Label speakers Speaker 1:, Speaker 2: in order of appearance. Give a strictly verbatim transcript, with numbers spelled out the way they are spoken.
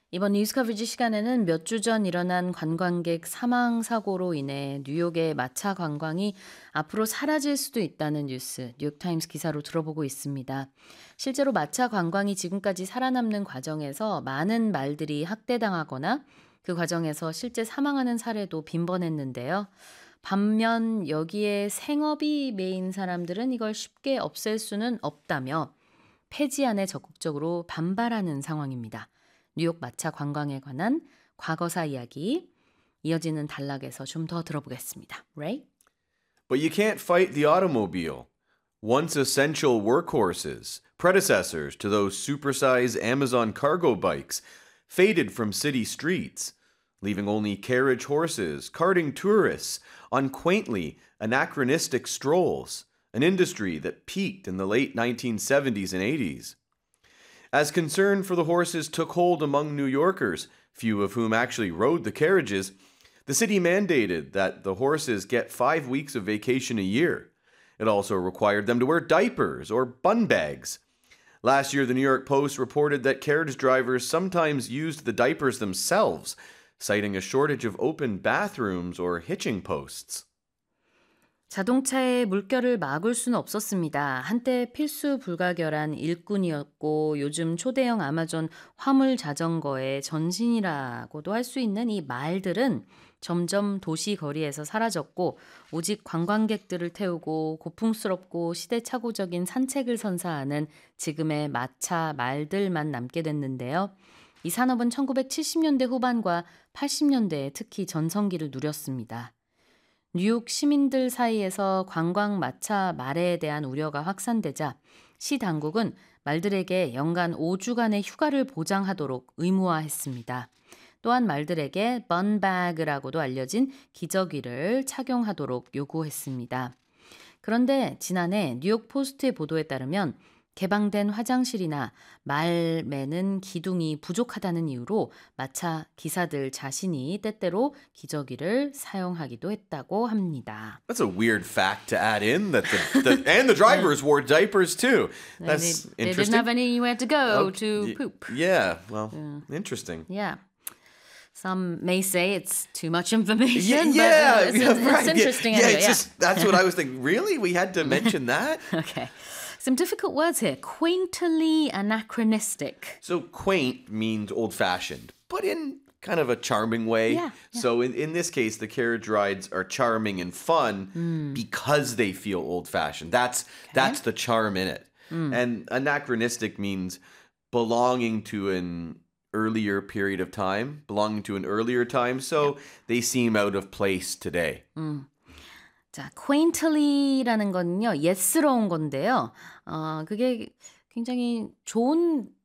Speaker 1: 이번 뉴스 커비지 시간에는 몇 주 전 일어난 관광객 사망 사고로 인해 뉴욕의 마차 관광이 앞으로 사라질 수도 있다는 뉴스, 뉴욕타임스 기사로 들어보고 있습니다. 실제로 마차 관광이 지금까지 살아남는 과정에서 많은 말들이 학대당하거나 그 과정에서 실제 사망하는 사례도 빈번했는데요. 반면 여기에 생업이 메인 사람들은 이걸 쉽게 없앨 수는 없다며 폐지안에 적극적으로 반발하는 상황입니다. 뉴욕 마차 관광에 관한 과거사 이야기 이어지는 단락에서 좀 더 들어보겠습니다. Ray?
Speaker 2: But you can't fight the automobile. Once essential workhorses, predecessors to those supersized Amazon cargo bikes, faded from city streets, leaving only carriage horses carting tourists on quaintly anachronistic strolls, an industry that peaked in the late nineteen seventies and eighties. As concern for the horses took hold among New Yorkers, few of whom actually rode the carriages, the city mandated that the horses get five weeks of vacation a year. It also required them to wear diapers or bun bags. Last year, the New York Post reported that carriage drivers sometimes used the diapers themselves, citing a shortage of open bathrooms or hitching posts.
Speaker 1: 자동차의 물결을 막을 수는 없었습니다. 한때 필수 불가결한 일꾼이었고 요즘 초대형 아마존 화물 자전거의 전신이라고도 할 수 있는 이 말들은 점점 도시 거리에서 사라졌고 오직 관광객들을 태우고 고풍스럽고 시대착오적인 산책을 선사하는 지금의 마차 말들만 남게 됐는데요. 이 산업은 천구백칠십 년대 후반과 팔십 년대에 특히 전성기를 누렸습니다. 뉴욕 시민들 사이에서 관광 마차 말에 대한 우려가 확산되자 시 당국은 말들에게 연간 오 주간의 휴가를 보장하도록 의무화했습니다. 또한 말들에게 번바그라고도 알려진 기저귀를 착용하도록 요구했습니다. 그런데 지난해 뉴욕 포스트의 보도에 따르면 개방된 화장실이나 말 매는 기둥이 부족하다는 이유로 마차 기사들 자신이 때때로 기저귀를 사용하기도 했다고 합니다.
Speaker 2: That's a weird fact to add in that the, the and the drivers wore diapers too.
Speaker 1: They,
Speaker 2: That's
Speaker 1: did, they didn't
Speaker 2: interesting.
Speaker 1: have anywhere to go
Speaker 2: Okay,
Speaker 1: to
Speaker 2: y-
Speaker 1: poop.
Speaker 2: Yeah, well, interesting.
Speaker 1: Yeah. Some may say it's too much information,
Speaker 2: Yeah,
Speaker 1: but uh, it's,
Speaker 2: yeah,
Speaker 1: it's
Speaker 2: right.
Speaker 1: interesting
Speaker 2: yeah, yeah,
Speaker 1: anyway.
Speaker 2: it's just that's what I was thinking. Really, we had to mention that.
Speaker 1: Okay. Some difficult words here. Quaintly anachronistic.
Speaker 2: So quaint means old-fashioned, but in kind of a charming way.
Speaker 1: Yeah, yeah.
Speaker 2: So in, in this case, the carriage rides are charming and fun because they feel old-fashioned. That's that's the charm in it. And anachronistic means belonging to an earlier period of time, belonging to an earlier time. So they seem out of place today.
Speaker 1: 자, quaintly라는 거는요, 옛스러운 건데요. 어, 그게 굉장히 좋은